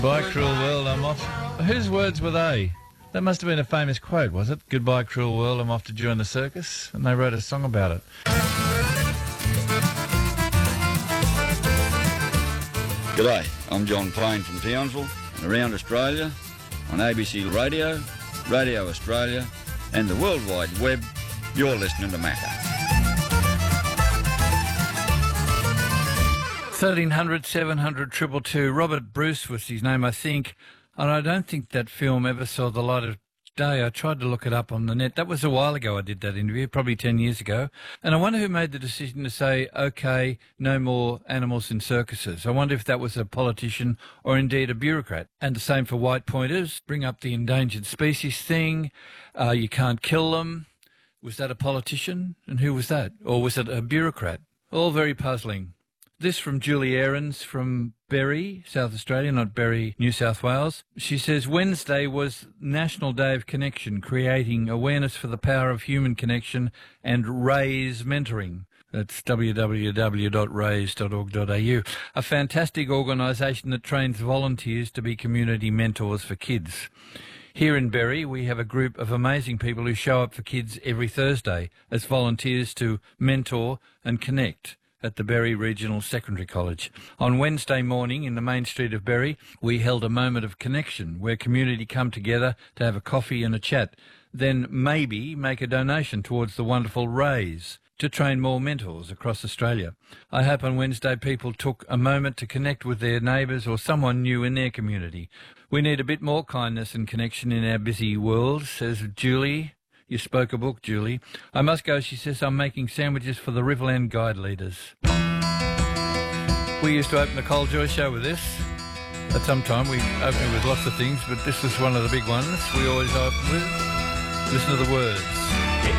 Goodbye, cruel world, I'm off. Whose words were they? That must have been a famous quote, was it? Goodbye, cruel world, I'm off to join the circus. And they wrote a song about it. G'day, I'm John Payne from Townsville and around Australia on ABC Radio, Radio Australia and the World Wide Web. You're listening to Macca. 1300 700 222. Robert Bruce was his name, I think, and I don't think that film ever saw the light of day. I tried to look it up on the net. That was a while ago I did that interview, probably 10 years ago. And I wonder who made the decision to say, OK, no more animals in circuses. I wonder if that was a politician or indeed a bureaucrat. And the same for white pointers. Bring up the endangered species thing. You can't kill them. Was that a politician? And who was that? Or was it a bureaucrat? All very puzzling. This from Julie Ahrens from Berry, South Australia, not Berry, New South Wales. She says, Wednesday was National Day of Connection, creating awareness for the power of human connection and RAISE mentoring. That's www.raise.org.au. A fantastic organisation that trains volunteers to be community mentors for kids. Here in Berry, we have a group of amazing people who show up for kids every Thursday as volunteers to mentor and connect at the Berry Regional Secondary College. On Wednesday morning in the main street of Berry, we held a moment of connection where community come together to have a coffee and a chat, then maybe make a donation towards the wonderful RAISE to train more mentors across Australia. I hope on Wednesday people took a moment to connect with their neighbours or someone new in their community. We need a bit more kindness and connection in our busy world, says Julie. You spoke a book, Julie. I must go, she says, I'm making sandwiches for the Riverland Guide leaders. We used to open the Cole Joy show with this. At some time, we opened it with lots of things, but this was one of the big ones we always open with. Listen to the words.